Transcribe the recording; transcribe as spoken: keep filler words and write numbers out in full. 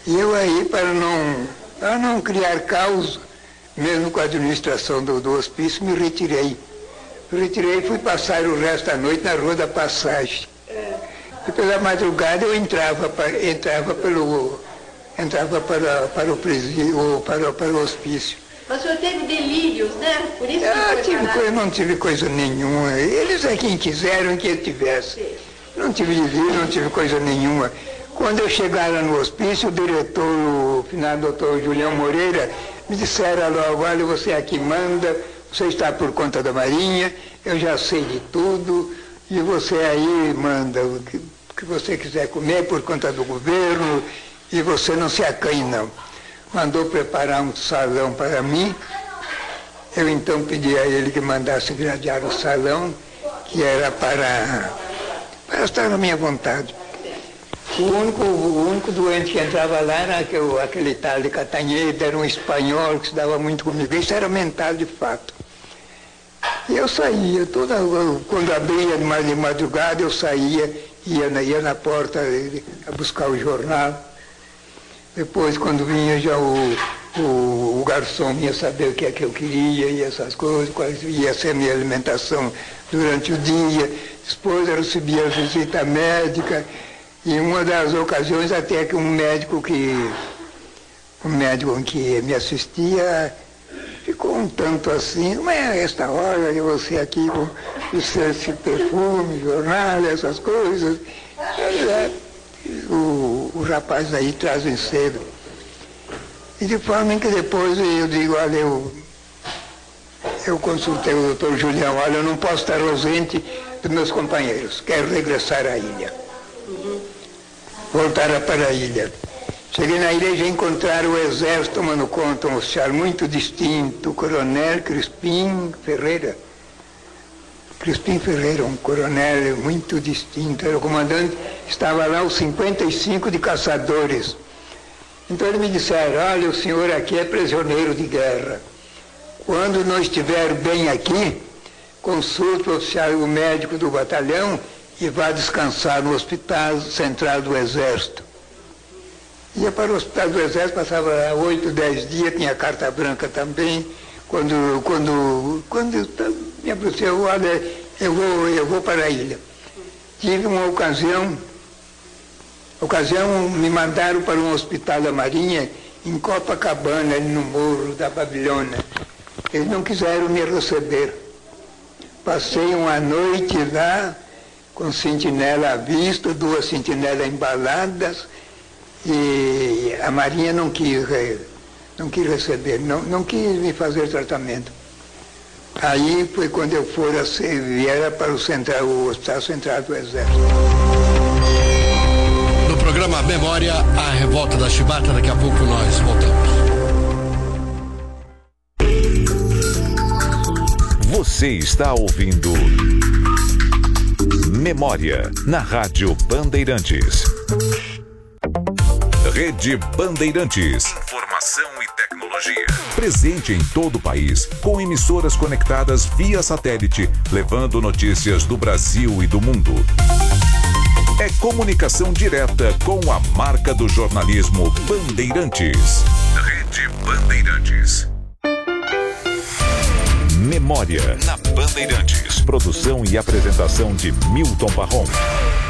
E eu aí, para não, para não criar caos, mesmo com a administração do, do hospício, me retirei. Me retirei e fui passar o resto da noite na Rua da Passagem. E pela madrugada eu entrava, para, entrava, pelo, entrava para, para o presídio, para, para o hospício. Mas o senhor teve delírios, né? Por isso que Ah, foi tive parar. coisa, não tive coisa nenhuma. Eles é quem quiseram que eu tivesse. Sim. Não tive delírio, não tive coisa nenhuma. Quando eu chegar lá no hospício, o diretor, o finado doutor Julião Moreira, me disseram logo, olha, você aqui manda, você está por conta da Marinha, eu já sei de tudo, e você aí manda o que, que você quiser comer por conta do governo, e você não se acanhe não. Mandou preparar um salão para mim, eu então pedi a ele que mandasse gradear o salão, que era para, para estar na minha vontade. O único, o único doente que entrava lá era aquele, aquele tal de Catanheda, era um espanhol que se dava muito comigo. Isso era mental de fato. E eu saía, toda, quando abria de madrugada, eu saía, ia na, ia na porta a buscar o jornal. Depois, quando vinha já o, o, o garçom ia saber o que é que eu queria e essas coisas, quais ia ser a minha alimentação durante o dia. Depois eu recebia a visita médica. E em uma das ocasiões até que um médico que, um médico que me assistia ficou um tanto assim, mas esta hora de você aqui com esse perfume, jornal, essas coisas, o, o rapaz aí trazem cedo. E de forma que depois eu digo, olha, eu, eu consultei o doutor Julião, olha, eu não posso estar ausente dos meus companheiros, quero regressar à ilha. Voltaram para a ilha. Cheguei na ilha e já encontraram o exército tomando conta, um oficial muito distinto, o coronel Crispim Ferreira. Crispim Ferreira, um coronel muito distinto, era o comandante, estava lá os cinquenta e cinco de caçadores. Então eles me disseram, olha, o senhor aqui é prisioneiro de guerra. Quando não estiver bem aqui, consulte o oficial, o médico do batalhão, e vá descansar no Hospital Central do Exército. Ia para o Hospital do Exército, passava oito, dez dias, tinha carta branca também. Quando, quando, quando me aproximou, olha, eu vou, eu vou para a ilha. Tive uma ocasião, ocasião me mandaram para um hospital da Marinha em Copacabana, ali no Morro da Babilônia. Eles não quiseram me receber. Passei uma noite lá, com sentinela à vista, duas sentinelas embaladas, e a Marinha não quis, não quis receber, não, não quis me fazer tratamento. Aí foi quando eu fui a ser, viera para o, central, o Hospital Central do Exército. No programa Memória, a Revolta da Chibata, daqui a pouco nós voltamos. Você está ouvindo Memória, na Rádio Bandeirantes. Rede Bandeirantes. Informação e tecnologia. Presente em todo o país, com emissoras conectadas via satélite, levando notícias do Brasil e do mundo. É comunicação direta com a marca do jornalismo Bandeirantes. Rede Bandeirantes. Memória, na Bandeirantes. Produção e apresentação de Milton Barron.